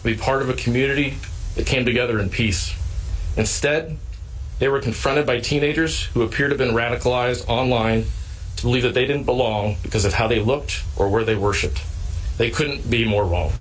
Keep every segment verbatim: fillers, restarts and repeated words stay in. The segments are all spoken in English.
to be part of a community that came together in peace. Instead, they were confronted by teenagers who appear to have been radicalized online to believe that they didn't belong because of how they looked or where they worshipped. They couldn't be more wrong.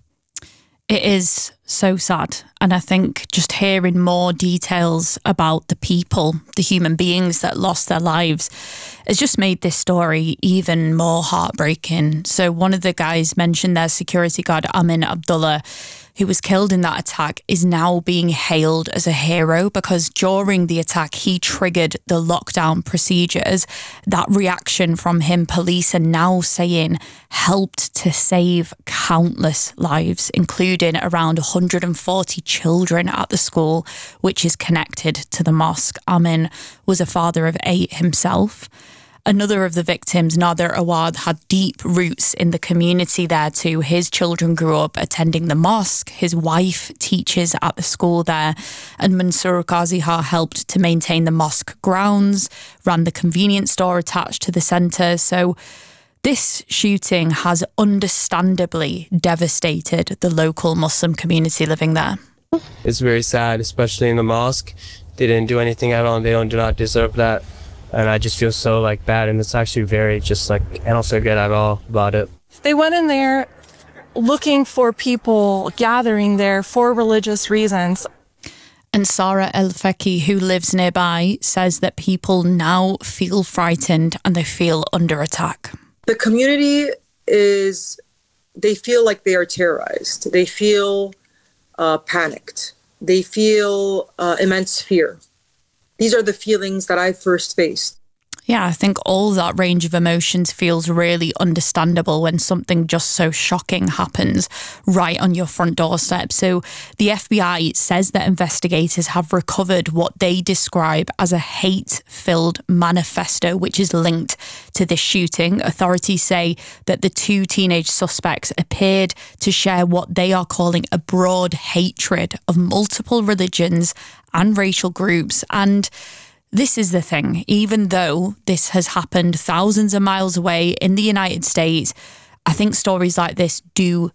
It is so sad. And I think just hearing more details about the people, the human beings that lost their lives, has just made this story even more heartbreaking. So one of the guys mentioned their security guard, Amin Abdullah, who was killed in that attack, is now being hailed as a hero because during the attack, he triggered the lockdown procedures. That reaction from him, police are now saying, helped to save countless lives, including around one hundred forty children at the school, which is connected to the mosque. Amin was a father of eight himself. Another of the victims, Nader Awad, had deep roots in the community there too. His children grew up attending the mosque. His wife teaches at the school there. And Mansour Qaziha helped to maintain the mosque grounds, ran the convenience store attached to the centre. So this shooting has understandably devastated the local Muslim community living there. It's very sad, especially in the mosque. They didn't do anything at all, and they don't do not deserve that. And I just feel so like bad, and it's actually very just like, I don't feel good at all about it. They went in there looking for people gathering there for religious reasons. And Sarah El Feki, who lives nearby, says that people now feel frightened and they feel under attack. The community is, they feel like they are terrorized. They feel uh, panicked. They feel uh, immense fear. These are the feelings that I first faced. Yeah, I think all that range of emotions feels really understandable when something just so shocking happens right on your front doorstep. So the F B I says that investigators have recovered what they describe as a hate-filled manifesto, which is linked to this shooting. Authorities say that the two teenage suspects appeared to share what they are calling a broad hatred of multiple religions and racial groups. And this is the thing, even though this has happened thousands of miles away in the United States, I think stories like this do